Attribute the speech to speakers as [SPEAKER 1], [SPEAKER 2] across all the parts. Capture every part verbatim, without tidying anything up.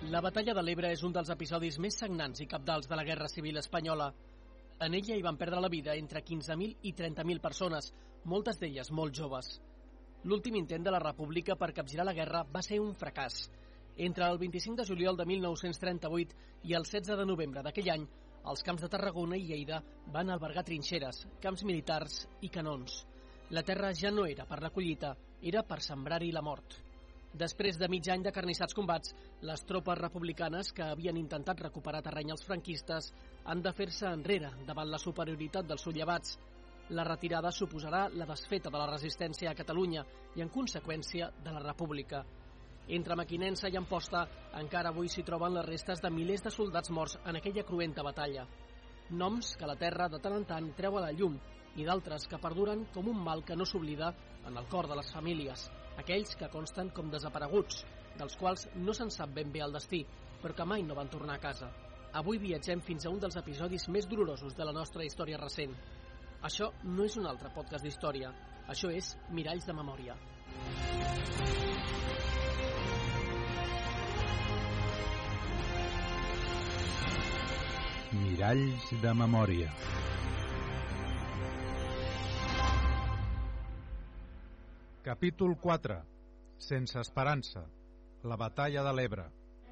[SPEAKER 1] La batalla de l'Ebre és un dels episodis més sagnants i cabdals de la Guerra Civil Espanyola. En ella hi van perdre la vida entre quinze mil i trenta mil persones, moltes d'elles molt joves. L'últim intent de la República per capgirar la guerra va ser un fracàs. Entre el vint-i-cinc de juliol de mil nou-cents trenta-vuit i el setze de novembre d'aquell any, els camps de Tarragona i Lleida van albergar trinxeres, camps militars i canons. La terra ja no era per la collita, era per sembrar-hi la mort. Després de mig any de carnissats combats, les tropes republicanes que havien intentat recuperar terreny als franquistes han de fer-se enrere davant la superioritat dels sublevats. La retirada suposarà la desfeta de la resistència a Catalunya i, en conseqüència, de la República. Entre Mequinensa i Amposta encara avui s'hi troben les restes de milers de soldats morts en aquella cruenta batalla. Noms que la terra de tant en tant treu a la llum i d'altres que perduren com un mal que no s'oblida en el cor de les famílies. Aquells que consten com desapareguts, dels quals no se'n sap ben bé el destí, però que mai no van tornar a casa. Avui viatgem fins a un dels episodis més dolorosos de la nostra història recent. Això no és un altre podcast d'història, això és Miralls de Memòria.
[SPEAKER 2] Miralls de Memòria. Capítol quatre. Sense esperança. La batalla de l'Ebre.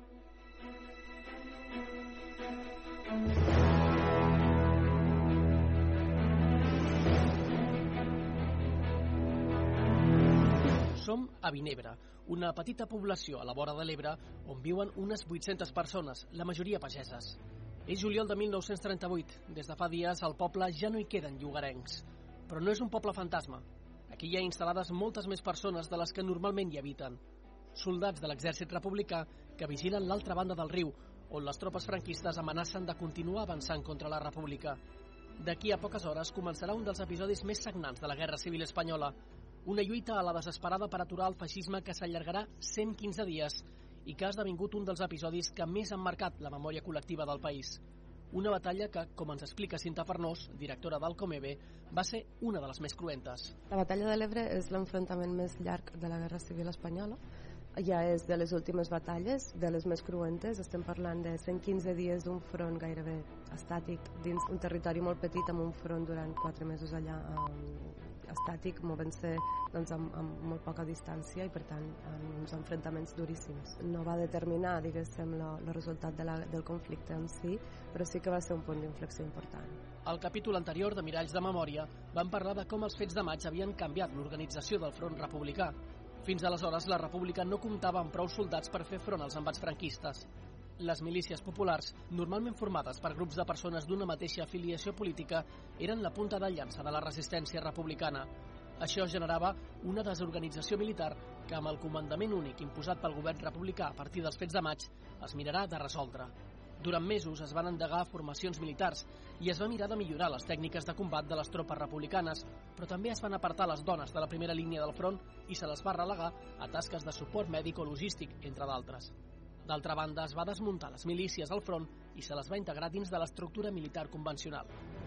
[SPEAKER 1] Som a Vinebre, una petita població a la vora de l'Ebre on viuen unes vuit-centes persones, la majoria pageses. És juliol de mil nou-cents trenta-vuit. Des de fa dies al poble ja no hi queden llogarencs. Però no és un poble fantasma. Aquí hi ha instal·lades moltes més persones de les que normalment hi habiten. Soldats de l'exèrcit republicà que vigilen l'altra banda del riu, on les tropes franquistes amenacen de continuar avançant contra la República. D'aquí a poques hores començarà un dels episodis més sagnants de la Guerra Civil Espanyola. Una lluita a la desesperada per aturar el feixisme que s'allargarà cent quinze dies i que ha esdevingut un dels episodis que més han marcat la memòria col·lectiva del país. Una batalla que, com ens explica Cinta Farnós, directora del Comebe, va ser una de les més cruentes.
[SPEAKER 3] La batalla de l'Ebre és l'enfrontament més llarg de la Guerra Civil Espanyola. Ja és de les últimes batalles, de les més cruentes. Estem parlant de cent quinze dies d'un front gairebé estàtic dins un territori molt petit, amb un front durant quatre mesos allà um, estàtic, movent-se doncs, amb, amb molt poca distància i, per tant, amb uns enfrontaments duríssims. No va determinar, diguéssim, el resultat de la, del conflicte en si, però sí que va ser un punt d'inflexió important.
[SPEAKER 1] Al capítol anterior de Miralls de Memòria vam parlar de com els fets de maig havien canviat l'organització del front republicà. Fins aleshores, la República no comptava amb prou soldats per fer front als embats franquistes. Les milícies populars, normalment formades per grups de persones d'una mateixa afiliació política, eren la punta de llança de la resistència republicana. Això generava una desorganització militar que, amb el comandament únic imposat pel govern republicà a partir dels fets de maig, es mirarà de resoldre. Durant mesos es van endegar formacions militars i es va mirar de millorar les tècniques de combat de les tropes republicanes, però també es van apartar les dones de la primera línia del front i se les va relegar a tasques de suport mèdic o logístic, entre d'altres. D'altra banda, es va desmuntar les milícies al front i se les va integrar dins de l'estructura militar convencional.